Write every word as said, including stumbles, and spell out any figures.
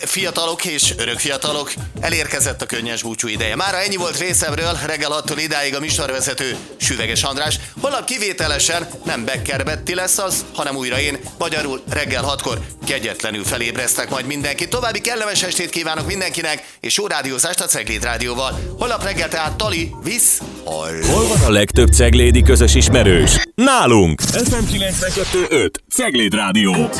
Fiatalok és örökfiatalok, elérkezett a könnyes búcsú ideje. Mára ennyi volt részemről, reggel hattól idáig a műsorvezető Süveges András. Holnap kivételesen nem Becker Betti lesz az, hanem újra én, magyarul reggel hatkor kegyetlenül felébresztek majd mindenkit. További kellemes estét kívánok mindenkinek, és jó rádiózást a Cegléd Rádióval. Holnap reggel tehát Tali, visz, hall. Hol van a legtöbb ceglédi közös ismerős? Nálunk! ef em kilencvenkettő öt Cegléd Rádió.